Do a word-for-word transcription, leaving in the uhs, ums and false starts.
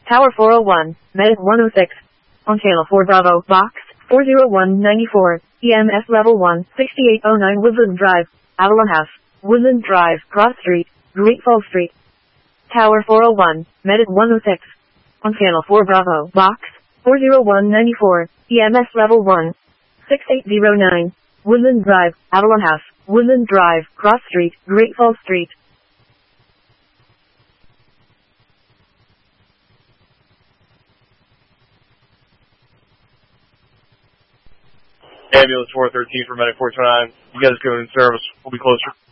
Tower four oh one, Medic one oh six. On channel four Bravo, box four oh one nine four, E M S level one, sixty-eight oh nine Woodland Drive, Avalon House, Woodland Drive, Cross Street, Great Falls Street. Tower four oh one, Medic one oh six. On channel four Bravo, box four oh one nine four, E M S level one, sixty-eight oh nine, Woodland Drive, Avalon House, Woodland Drive, Cross Street, Great Falls Street. Ambulance four thirteen for Medic four twenty-nine. You guys go in service. We'll be closer.